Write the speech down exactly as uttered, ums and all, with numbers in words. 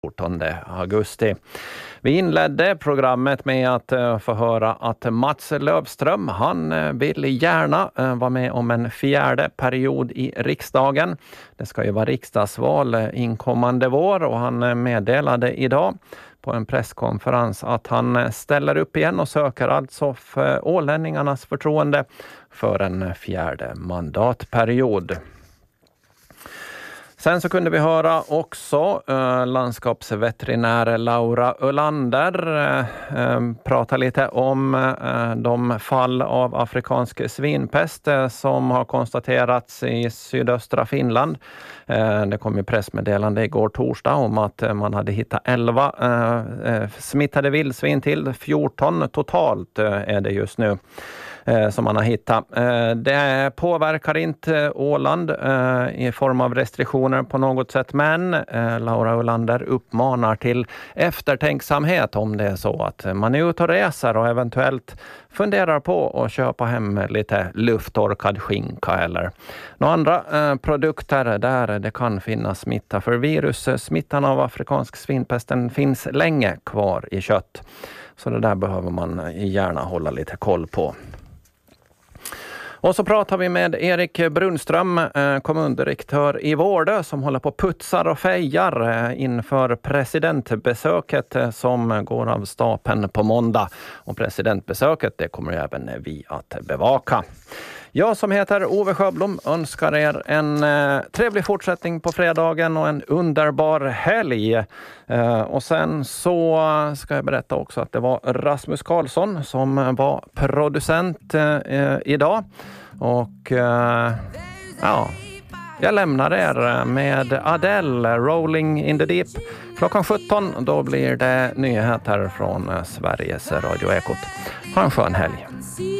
fjortonde augusti. Vi inledde programmet med att uh, få höra att Mats Löfström, han uh, vill gärna uh, vara med om en fjärde period i riksdagen. Det ska ju vara riksdagsval uh, inkommande vår, och han uh, meddelade idag på en presskonferens att han uh, ställer upp igen och söker alltså för ålänningarnas förtroende för en fjärde mandatperiod. Sen så kunde vi höra också eh, landskapsveterinär Laura Ölander eh, eh, prata lite om eh, de fall av afrikansk svinpest eh, som har konstaterats i sydöstra Finland. Eh, det kom ju pressmeddelande igår torsdag om att eh, man hade hittat elva eh, smittade vildsvin till, fjorton totalt eh, är det just nu som man har hittat. Det påverkar inte Åland i form av restriktioner på något sätt, men Laura Ölander uppmanar till eftertänksamhet om det är så att man är ute och reser och eventuellt funderar på att köpa hem lite lufttorkad skinka eller några andra produkter där det kan finnas smitta, för virus, smittan av afrikansk svinpesten finns länge kvar i kött. Så det där behöver man gärna hålla lite koll på. Och så pratar vi med Erik Brunström, kommundirektör i Vårdö, som håller på putsar och fejar inför presidentbesöket som går av stapeln på måndag. Och presidentbesöket, det kommer även vi att bevaka. Jag som heter Ove Sjöblom önskar er en eh, trevlig fortsättning på fredagen och en underbar helg. Eh, och sen så ska jag berätta också att det var Rasmus Karlsson som var producent eh, idag. Och eh, ja, jag lämnar er med Adele, Rolling in the Deep. Klockan sjutton, då blir det nyheter från Sveriges Radio Ekot. Ha en skön helg.